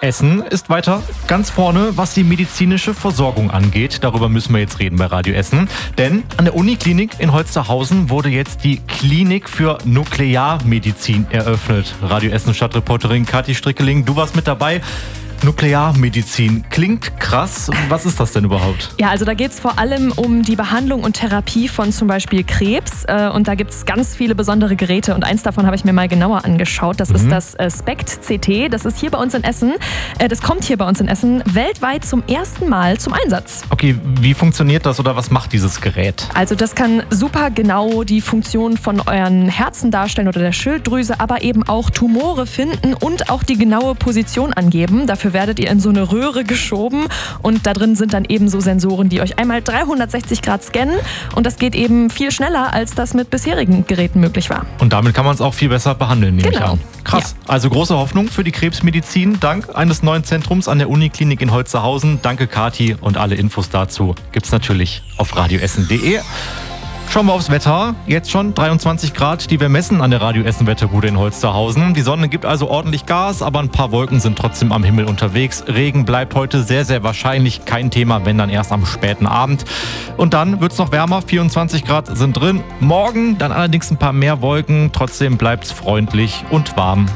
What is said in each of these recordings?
Essen ist weiter ganz vorne, was die medizinische Versorgung angeht. Darüber müssen wir jetzt reden bei Radio Essen. Denn an der Uniklinik in Holsterhausen wurde jetzt die Klinik für Nuklearmedizin eröffnet. Radio Essen Stadtreporterin Kathi Strickeling, du warst mit dabei. Nuklearmedizin klingt krass. Was ist das denn überhaupt? Ja, also da geht es vor allem um die Behandlung und Therapie von zum Beispiel Krebs. Und da gibt es ganz viele besondere Geräte. Und eins davon habe ich mir mal genauer angeschaut. Das ist das SPECT-CT. Das ist hier bei uns in Essen. Das kommt hier bei uns in Essen weltweit zum ersten Mal zum Einsatz. Okay, wie funktioniert das oder was macht dieses Gerät? Also das kann super genau die Funktion von euren Herzen darstellen oder der Schilddrüse, aber eben auch Tumore finden und auch die genaue Position angeben. Dafür werdet ihr in so eine Röhre geschoben und da drin sind dann eben so Sensoren, die euch einmal 360 Grad scannen und das geht eben viel schneller, als das mit bisherigen Geräten möglich war. Und damit kann man es auch viel besser behandeln, nehme ich Genau. an. Krass. Ja. Also große Hoffnung für die Krebsmedizin dank eines neuen Zentrums an der Uniklinik in Holsterhausen. Danke Kathi und alle Infos dazu gibt's natürlich auf radioessen.de. Schauen wir aufs Wetter. Jetzt schon 23 Grad, die wir messen an der Radio Essen Wetterbude in Holsterhausen. Die Sonne gibt also ordentlich Gas, aber ein paar Wolken sind trotzdem am Himmel unterwegs. Regen bleibt heute sehr, sehr wahrscheinlich kein Thema, wenn dann erst am späten Abend. Und dann wird es noch wärmer, 24 Grad sind drin. Morgen dann allerdings ein paar mehr Wolken, trotzdem bleibt es freundlich und warm.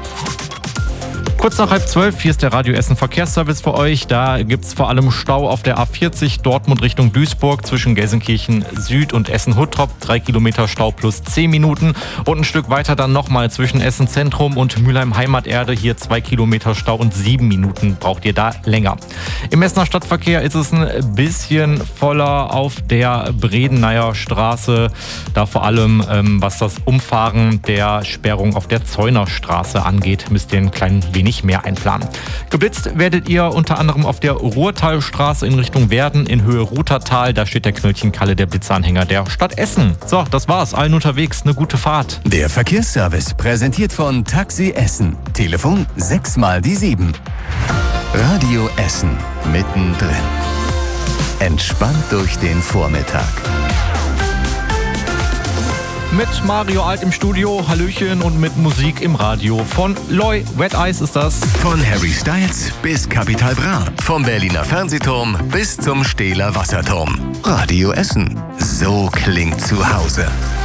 Kurz nach 11:30, hier ist der Radio Essen Verkehrsservice für euch. Da gibt es vor allem Stau auf der A40 Dortmund Richtung Duisburg zwischen Gelsenkirchen Süd und Essen-Huttrop. 3 Kilometer Stau plus 10 Minuten. Und ein Stück weiter dann nochmal zwischen Essen Zentrum und Mülheim Heimaterde. Hier 2 Kilometer Stau und 7 Minuten braucht ihr da länger. Im Essener Stadtverkehr ist es ein bisschen voller auf der Bredeneyer Straße. Da vor allem, was das Umfahren der Sperrung auf der Zeuner Straße angeht, müsst ihr ein klein wenig mehr einplanen. Geblitzt werdet ihr unter anderem auf der Ruhrtalstraße in Richtung Werden in Höhe Ruthertal. Da steht der Knöllchenkalle, der Blitzeranhänger der Stadt Essen. So, das war's. Allen unterwegs eine gute Fahrt. Der Verkehrsservice präsentiert von Taxi Essen. Telefon 6 mal die 7. Radio Essen mittendrin. Entspannt durch den Vormittag. Mit Mario Alt im Studio, Hallöchen und mit Musik im Radio. Von Loy, Wet Eyes ist das. Von Harry Styles bis Capital Bra. Vom Berliner Fernsehturm bis zum Stehler Wasserturm. Radio Essen. So klingt zu Hause.